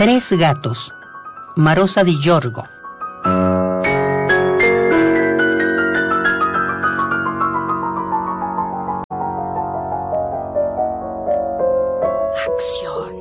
Tres gatos, Marosa di Giorgo. Acción.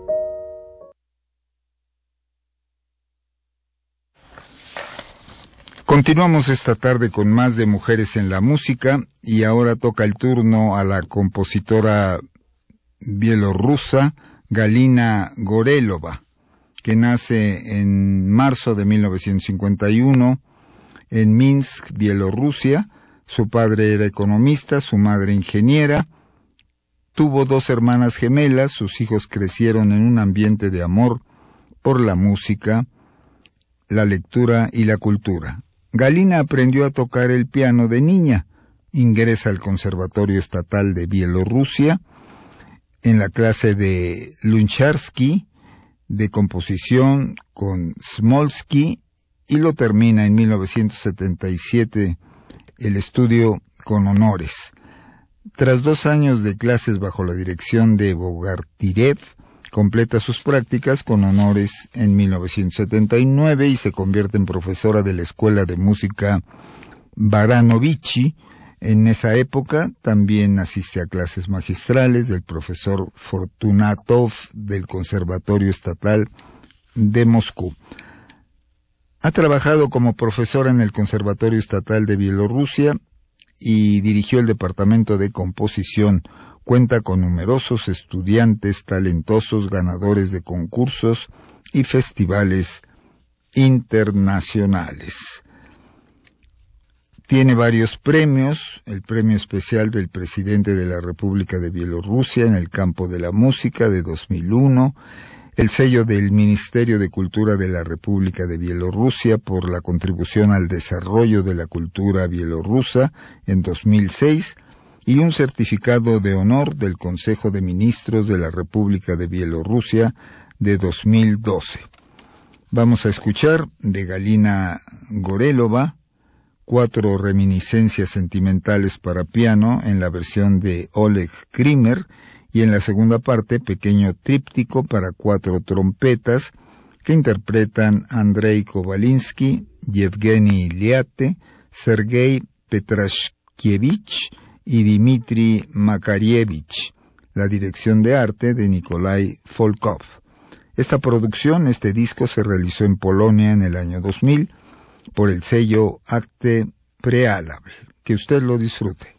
Continuamos esta tarde con más de Mujeres en la Música y ahora toca el turno a la compositora bielorrusa Galina Gorelova, que nace en marzo de 1951 en Minsk, Bielorrusia. Su padre era economista, su madre ingeniera. Tuvo dos hermanas gemelas. Sus hijos crecieron en un ambiente de amor por la música, la lectura y la cultura. Galina aprendió a tocar el piano de niña. Ingresa al Conservatorio Estatal de Bielorrusia en la clase de Luncharski, de composición con Smolsky, y lo termina en 1977 el estudio con honores. Tras 2 años de clases bajo la dirección de Bogartirev, completa sus prácticas con honores en 1979 y se convierte en profesora de la Escuela de Música Baranovichi. En esa época también asiste a clases magistrales del profesor Fortunatov del Conservatorio Estatal de Moscú. Ha trabajado como profesora en el Conservatorio Estatal de Bielorrusia y dirigió el departamento de composición. Cuenta con numerosos estudiantes talentosos, ganadores de concursos y festivales internacionales. Tiene varios premios: el Premio Especial del Presidente de la República de Bielorrusia en el campo de la música de 2001, el sello del Ministerio de Cultura de la República de Bielorrusia por la contribución al desarrollo de la cultura bielorrusa en 2006 y un certificado de honor del Consejo de Ministros de la República de Bielorrusia de 2012. Vamos a escuchar de Galina Gorelova 4 reminiscencias sentimentales para piano en la versión de Oleg Krimer y en la segunda parte pequeño tríptico para 4 trompetas que interpretan Andrei Kovalinsky, Yevgeny Liate, Sergei Petrashkievich y Dmitry Makarievich. La dirección de arte de Nikolai Volkov. Esta disco se realizó en Polonia en el año 2000 por el sello Acte Prealable. Que usted lo disfrute.